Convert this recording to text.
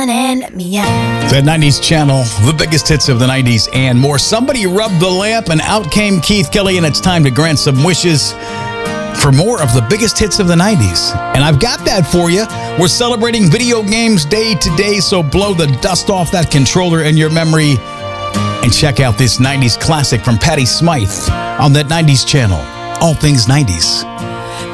and me out. The 90s channel, the biggest hits of the 90s and more. Somebody rubbed the lamp and out came Keith Kelly, and it's time to grant some wishes for more of the biggest hits of the 90s. And I've got that for you. We're celebrating Video Games Day today, so blow the dust off that controller in your memory and check out this 90s classic from Patti Smythe on that 90s channel. All things 90s.